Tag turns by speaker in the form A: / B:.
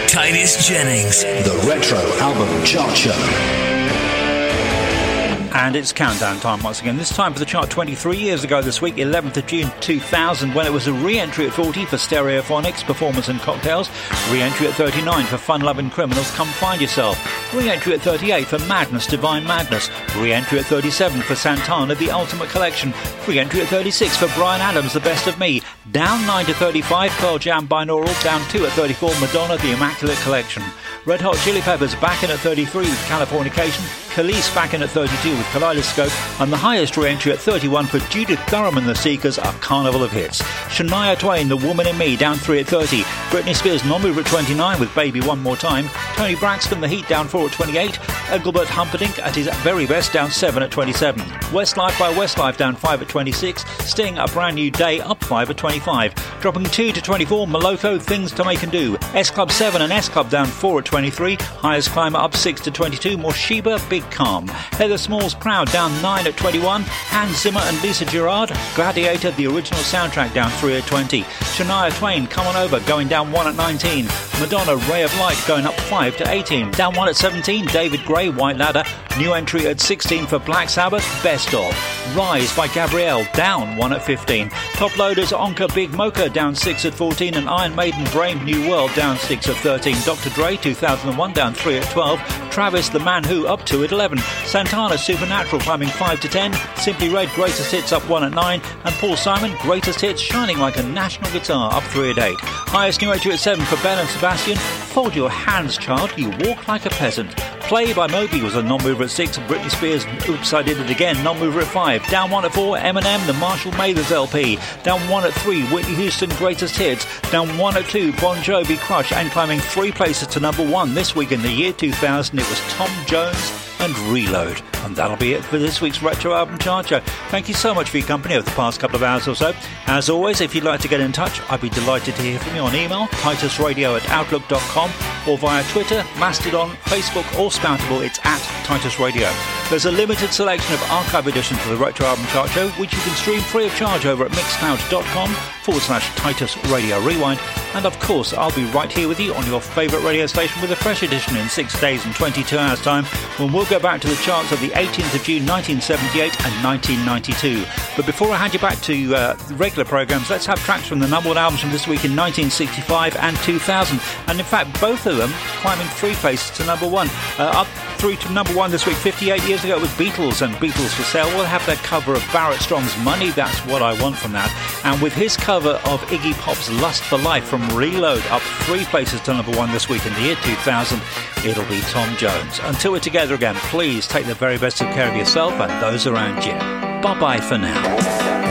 A: Titus Jennings.
B: The Retro Album Chart Show.
C: And it's countdown time once again. This time for the chart 23 years ago this week, 11th of June 2000, when it was a re-entry at 40 for Stereophonics, Performance and Cocktails. Re-entry at 39 for Fun-Loving Criminals, Come Find Yourself. Re-entry at 38 for Madness, Divine Madness. Re-entry at 37 for Santana, The Ultimate Collection. Re-entry at 36 for Bryan Adams, The Best of Me. Down 9 to 35, Pearl Jam, Binaural. Down 2 at 34, Madonna, The Immaculate Collection. Red Hot Chili Peppers back in at 33 with Californication. Khalees back in at 32 with Kaleidoscope, and the highest re-entry at 31 for Judith Durham and the Seekers, A Carnival of Hits. Shania Twain, The Woman in Me, down 3 at 30. Britney Spears, non-mover at 29 with Baby One More Time. Tony Braxton, The Heat, down 4 at 28. Engelbert Humperdinck at his very best, down 7 at 27. Westlife by Westlife, down 5 at 26. Sting, A Brand New Day, up 5 at 25. Dropping 2 to 24, Moloko, Things to Make and Do. S Club 7 and S Club down 4 at 23. Highest Climber up 6 to 22. Morshiba, Big Calm. Heather Smalls, Proud, down 9 at 21. Hans Zimmer and Lisa Gerrard, Gladiator, the original soundtrack, down 3 at 20. Shania Twain, Come On Over, going down 1 at 19. Madonna, Ray of Light, going up 5 to 18. Down 1 at 17, David Gray, White Ladder. New entry at 16 for Black Sabbath, Best Of. Rise by Gabrielle, down 1 at 15. Top Loaders, Onka, Big Mocha, down 6 at 14. And Iron Maiden, Brave New World, down 6 at 13. Dr. Dre, 2001, down 3 at 12. Travis, The Man Who, up 2 at 11. Santana, Supernatural, climbing 5 to 10. Simply Red, Greatest Hits, up 1 at 9. And Paul Simon, Greatest Hits, shining like a national guitar, up 3 at 8. Highest new entry at 7 for Ben and Sebastian. Fold Your Hands, Child, You Walk Like a Peasant. Play by Moby was a non-mover at 6. Britney Spears, Oops, I Did It Again, non-mover at 5. Down 1 at 4, Eminem, The Marshall Mathers LP. Down 1 at 3, Whitney Houston, Greatest Hits. Down 1 at 2, Bon Jovi, Crush. And climbing 3 places to number 1 this week in the year 2000, it was Tom Jones and Reload. And that'll be it for this week's Retro Album Chart Show. Thank you so much for your company over the past couple of hours or so. As always, if you'd like to get in touch, I'd be delighted to hear from you on email, titusradio@outlook.com, or via Twitter, Mastodon, Facebook, or Spoutable. It's at Titus Radio. There's a limited selection of archive editions of the Retro Album Chart Show, which you can stream free of charge over at mixcloud.com/Titus Radio Rewind. And of course, I'll be right here with you on your favourite radio station with a fresh edition in 6 days and 22 hours time, when we'll go back to the charts of the 18th of June 1978 and 1992. But before I hand you back to the regular programmes, let's have tracks from the number 1 albums from this week in 1965 and 2000. And in fact, both of them climbing 3 places to number 1. Up 3 to number 1 this week. 58 years ago it was Beatles and Beatles for Sale. We'll have their cover of Barrett Strong's Money, That's What I Want from that. And with his cover of Iggy Pop's Lust for Life from Reload, up 3 places to number 1 this week in the year 2000, it'll be Tom Jones. Until we're together again, please take the very best of care of yourself and those around you. Bye-bye for now.